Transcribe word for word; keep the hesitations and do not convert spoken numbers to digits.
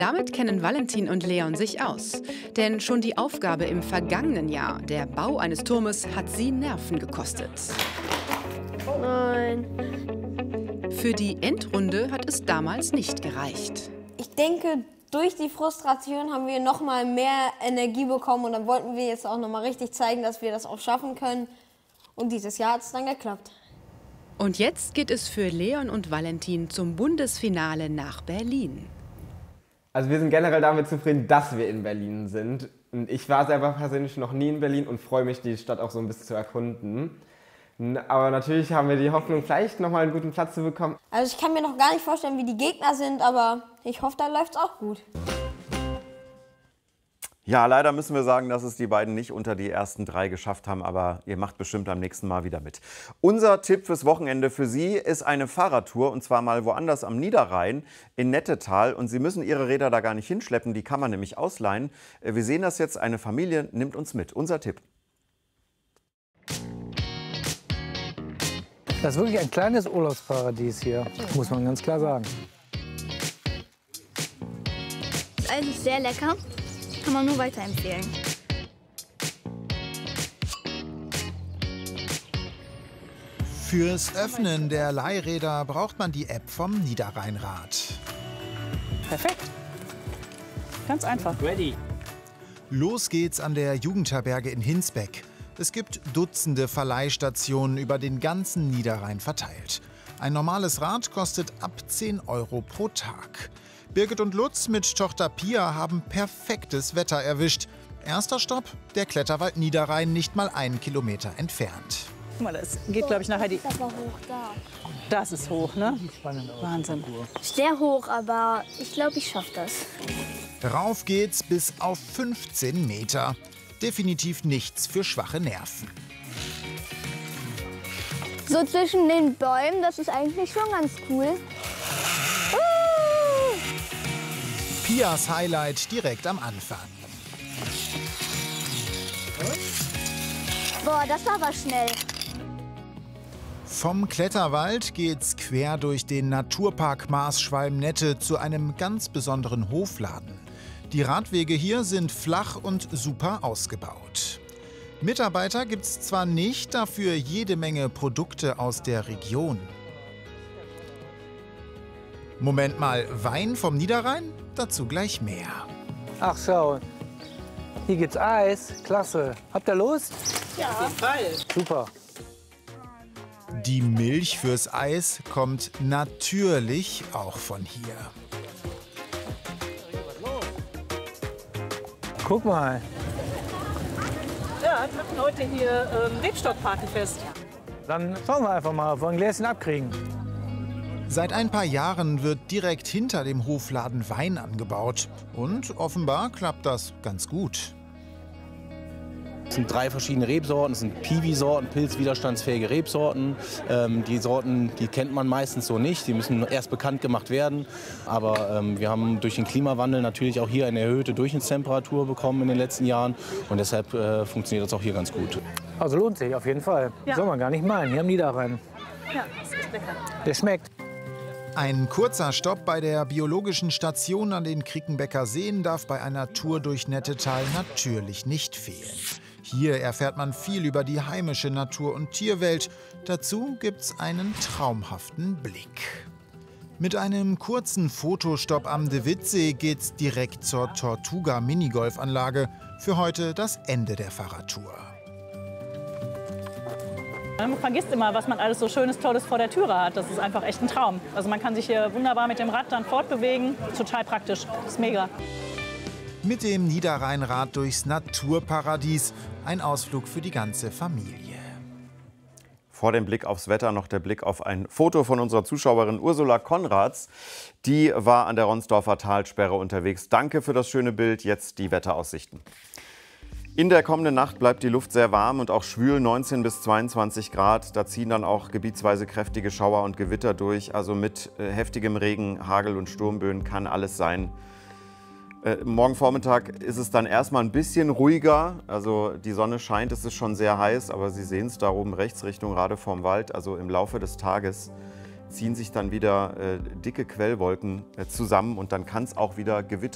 Damit kennen Valentin und Leon sich aus. Denn schon die Aufgabe im vergangenen Jahr, der Bau eines Turmes, hat sie Nerven gekostet. Nein. Für die Endrunde hat es damals nicht gereicht. Ich denke, durch die Frustration haben wir noch mal mehr Energie bekommen und dann wollten wir jetzt auch noch mal richtig zeigen, dass wir das auch schaffen können. Und dieses Jahr hat es dann geklappt. Und jetzt geht es für Leon und Valentin zum Bundesfinale nach Berlin. Also wir sind generell damit zufrieden, dass wir in Berlin sind. Und ich war selber persönlich noch nie in Berlin und freue mich, die Stadt auch so ein bisschen zu erkunden. Aber natürlich haben wir die Hoffnung, vielleicht noch mal einen guten Platz zu bekommen. Also ich kann mir noch gar nicht vorstellen, wie die Gegner sind, aber ich hoffe, da läuft es auch gut. Ja, leider müssen wir sagen, dass es die beiden nicht unter die ersten drei geschafft haben, aber ihr macht bestimmt am nächsten Mal wieder mit. Unser Tipp fürs Wochenende für Sie ist eine Fahrradtour, und zwar mal woanders am Niederrhein, in Nettetal. Und Sie müssen Ihre Räder da gar nicht hinschleppen, die kann man nämlich ausleihen. Wir sehen das jetzt, eine Familie nimmt uns mit. Unser Tipp. Das ist wirklich ein kleines Urlaubsparadies hier, muss man ganz klar sagen. Das Eis ist sehr lecker, kann man nur weiterempfehlen. Fürs Öffnen der Leihräder braucht man die App vom Niederrheinrad. Perfekt. Ganz einfach. Ready. Los geht's an der Jugendherberge in Hinsbeck. Es gibt Dutzende Verleihstationen über den ganzen Niederrhein verteilt. Ein normales Rad kostet ab zehn Euro pro Tag. Birgit und Lutz mit Tochter Pia haben perfektes Wetter erwischt. Erster Stopp, der Kletterwald Niederrhein, nicht mal einen Kilometer entfernt. Guck mal, das geht, glaube ich, nachher die... Das ist aber hoch da. Das ist hoch, ne? Wahnsinn. Sehr hoch, aber ich glaube, ich schaffe das. Rauf geht's bis auf fünfzehn Meter. Definitiv nichts für schwache Nerven. So zwischen den Bäumen, das ist eigentlich schon ganz cool. Uh! Pias Highlight direkt am Anfang. Boah, das war aber schnell. Vom Kletterwald geht's quer durch den Naturpark Maasschwalm-Nette zu einem ganz besonderen Hofladen. Die Radwege hier sind flach und super ausgebaut. Mitarbeiter gibt's zwar nicht, dafür jede Menge Produkte aus der Region. Moment mal, Wein vom Niederrhein? Dazu gleich mehr. Ach schau, hier gibt's Eis, klasse. Habt ihr Lust? Ja, auf jeden Fall. Super. Die Milch fürs Eis kommt natürlich auch von hier. Guck mal. Ja, wir machen heute hier ähm, Rebstockpartyfest. Dann schauen wir einfach mal, ob wir ein Gläschen abkriegen. Seit ein paar Jahren wird direkt hinter dem Hofladen Wein angebaut. Und offenbar klappt das ganz gut. Es sind drei verschiedene Rebsorten. Es sind Piwi-Sorten, pilzwiderstandsfähige Rebsorten. Ähm, die Sorten, die kennt man meistens so nicht. Die müssen erst bekannt gemacht werden. Aber ähm, wir haben durch den Klimawandel natürlich auch hier eine erhöhte Durchschnittstemperatur bekommen in den letzten Jahren. Und deshalb äh, funktioniert das auch hier ganz gut. Also lohnt sich auf jeden Fall. Ja. Soll man gar nicht meinen, hier am Niederrhein. Ja, das ist lecker. Der schmeckt. Ein kurzer Stopp bei der biologischen Station an den Krickenbecker Seen darf bei einer Tour durch Nettetal natürlich nicht fehlen. Hier erfährt man viel über die heimische Natur- und Tierwelt. Dazu gibt's einen traumhaften Blick. Mit einem kurzen Fotostopp am De Witt-See geht's direkt zur Tortuga Minigolfanlage. Für heute das Ende der Fahrradtour. Man vergisst immer, was man alles so Schönes, Tolles vor der Türe hat. Das ist einfach echt ein Traum. Also man kann sich hier wunderbar mit dem Rad dann fortbewegen. Total praktisch. Das ist mega. Mit dem Niederrheinrad durchs Naturparadies. Ein Ausflug für die ganze Familie. Vor dem Blick aufs Wetter noch der Blick auf ein Foto von unserer Zuschauerin Ursula Konrads. Die war an der Ronsdorfer Talsperre unterwegs. Danke für das schöne Bild. Jetzt die Wetteraussichten. In der kommenden Nacht bleibt die Luft sehr warm und auch schwül, neunzehn bis zweiundzwanzig Grad. Da ziehen dann auch gebietsweise kräftige Schauer und Gewitter durch. Also mit äh, heftigem Regen, Hagel und Sturmböen kann alles sein. Äh, morgen Vormittag ist es dann erstmal ein bisschen ruhiger. Also die Sonne scheint, es ist schon sehr heiß, aber Sie sehen es da oben rechts Richtung Rade vorm Wald. Also im Laufe des Tages ziehen sich dann wieder äh, dicke Quellwolken äh, zusammen und dann kann es auch wieder gewittern.